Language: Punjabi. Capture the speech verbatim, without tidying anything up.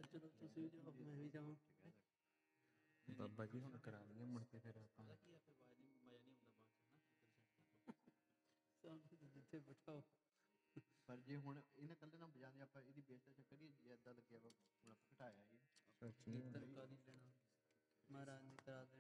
ਚਲੋ ਤੁਸੀਂ ਵੀ ਜਾਓ ਮੈਂ ਵੀ ਜਾਵਾਂ। ਬਾਬਾ ਜੀ ਹੁਣ ਕਰਾ ਲਈਏ ਮੁੜ ਕੇ ਫਿਰ ਆਪਾਂ ਪਤਾ ਕੀ ਆ ਫਿਰ ਆਵਾਜ਼ ਨਹੀਂ ਮਜ਼ਾ ਨਹੀਂ ਆਉਂਦਾ ਬਾਅਦ 'ਚ ਨਾ ਕਿੱਧਰ ਸੈੱਟ ਕਰ ਲਓ। ਸਾਨੂੰ ਜਿੱਥੇ ਬਿਠਾਓ। ਪਰ ਜੇ ਹੁਣ ਇਹਨੇ ਇਕੱਲੇ ਨਾਲ ਵਜਾਉਂਦੇ ਆਪਾਂ ਇਹਦੀ ਬੇਇੱਜ਼ਤੀ ਚ ਕਰੀਏ ਜੇ ਏਦਾਂ ਲੱਗਿਆ ਵਾ ਹੁਣ ਆਪਾਂ ਘਟਾਇਆ ਇਹ ਸੱਚੀ ਤਨਖਾਹ ਨਹੀਂ ਲੈਣਾ ਮਹਾਰਾਜ ਨੇ ਕਰਾ ਦੇਣਾ।